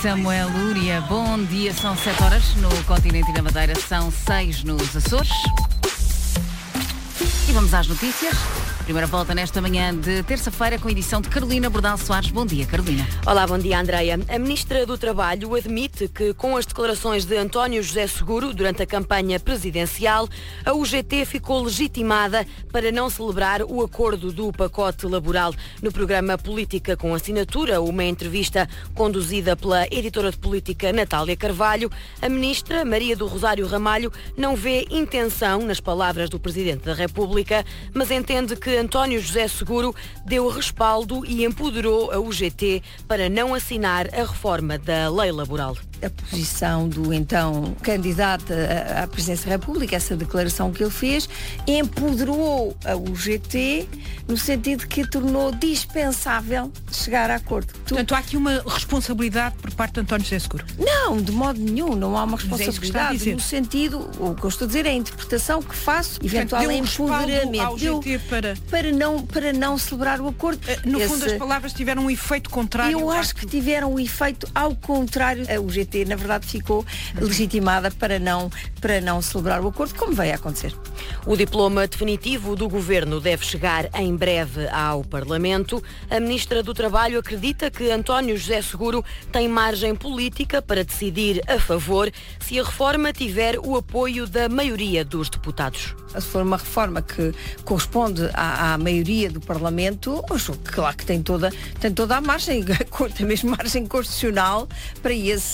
Samuel Lúria, bom dia, são 7 horas no continente e na Madeira, são 6 nos Açores. E vamos às notícias. Primeira volta nesta manhã de terça-feira com a edição de Carolina Bordal Soares. Bom dia, Carolina. Olá, bom dia, Andreia. A Ministra do Trabalho admite que, com as declarações de António José Seguro durante a campanha presidencial, a UGT ficou legitimada para não celebrar o acordo do pacote laboral. No programa Política com Assinatura, uma entrevista conduzida pela editora de política Natália Carvalho, a Ministra Maria do Rosário Ramalho não vê intenção nas palavras do Presidente da República, mas entende que António José Seguro deu respaldo e empoderou a UGT para não assinar a reforma da lei laboral. A posição do então candidato à presidência da República, essa declaração que ele fez, empoderou a UGT no sentido que tornou dispensável chegar a acordo. Portanto, há aqui uma responsabilidade por parte de António José Seguro? Não, de modo nenhum, não há uma responsabilidade. No sentido, o que eu estou a dizer é a interpretação que faço, eventual empoderamento. Para não celebrar o acordo. No fundo, as palavras tiveram um efeito contrário. Eu acho que tiveram um efeito ao contrário. A UGT, na verdade, ficou legitimada para não celebrar o acordo, como vai acontecer. O diploma definitivo do Governo deve chegar em breve ao Parlamento. A Ministra do Trabalho acredita que António José Seguro tem margem política para decidir a favor se a reforma tiver o apoio da maioria dos deputados. Se for uma reforma que corresponde à maioria do Parlamento, eu julgo que, claro, que tem toda a margem, tem mesmo margem constitucional para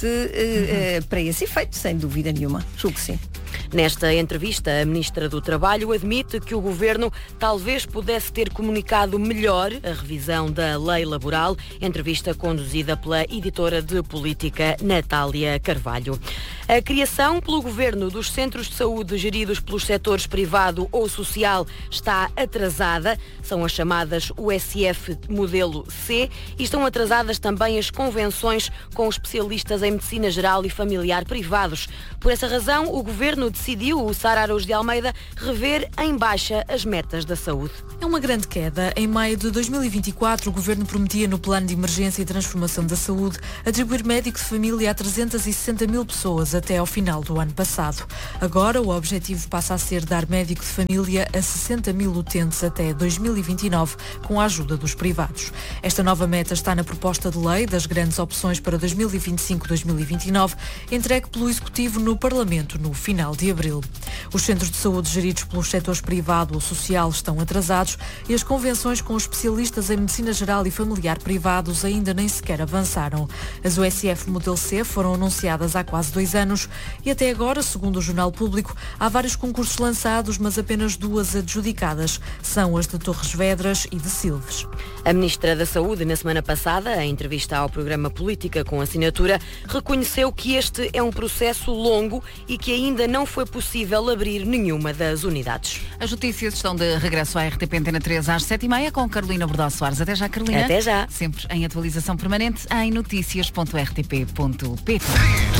esse efeito, sem dúvida nenhuma. Julgo que sim. Nesta entrevista, a Ministra do Trabalho admite que o Governo talvez pudesse ter comunicado melhor a revisão da lei laboral, entrevista conduzida pela editora de política Natália Carvalho. A criação pelo Governo dos centros de saúde geridos pelos setores privado ou social está atrasada, são as chamadas USF modelo C, e estão atrasadas também as convenções com especialistas em medicina geral e familiar privados. Por essa razão, o Governo decidiu, o Sara Araújo de Almeida, rever em baixa as metas da saúde. É uma grande queda. Em maio de 2024, o Governo prometia no Plano de Emergência e Transformação da Saúde atribuir médico de família a 360 mil pessoas até ao final do ano passado. Agora, o objetivo passa a ser dar médico de família a 60 mil utentes até 2029, com a ajuda dos privados. Esta nova meta está na proposta de lei das grandes opções para 2025-2029, entregue pelo Executivo no Parlamento no final de abril. Os centros de saúde geridos pelos setores privado ou social estão atrasados e as convenções com os especialistas em medicina geral e familiar privados ainda nem sequer avançaram. As USF Modelo C foram anunciadas há quase 2 anos e até agora, segundo o Jornal Público, há vários concursos lançados, mas apenas 2 adjudicadas. São as de Torres Vedras e de Silves. A Ministra da Saúde, na semana passada, em entrevista ao programa Política com Assinatura, reconheceu que este é um processo longo e que ainda não foi possível abrir nenhuma das unidades. As notícias estão de regresso à RTP Antena 3 às 7h30 com Carolina Bordal Soares. Até já, Carolina. Até já. Sempre em atualização permanente em noticias.rtp.pt.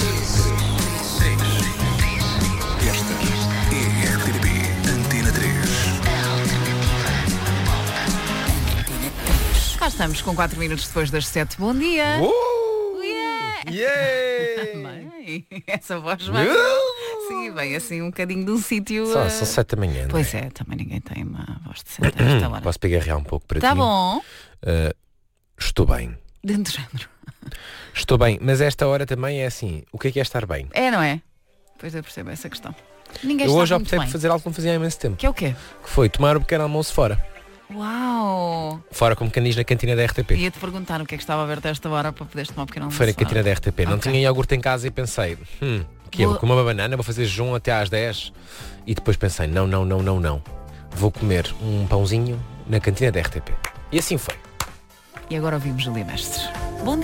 Esta é a RTP Antena 3. Cá estamos com 4 minutos depois das 7. Bom dia! Bem, essa voz vai. Sim, bem assim um bocadinho de um sítio. São 7 da manhã. Pois é, também ninguém tem uma voz de 7 a esta hora. Posso pigarrear um pouco para ti? Tá bom. Estou bem. Dentro do género. Estou bem, mas esta hora também é assim. O que é estar bem? É, não é? Pois eu percebo essa questão. Ninguém eu está hoje muito optei bem. por fazer algo que não fazia há imenso tempo. Que é o quê? Que foi tomar o pequeno almoço fora. Uau! Fora, como quem diz, na cantina da RTP. Ia-te perguntar o que é que estava a ver desta hora para poderes tomar um pequeno almoço. Foi na cantina da RTP. Não Ok. tinha iogurte em casa e pensei, vou comer uma banana, vou fazer jejum até às 10. E depois pensei, não. Vou comer um pãozinho na cantina da RTP. E assim foi. E agora ouvimos Julia Mestres.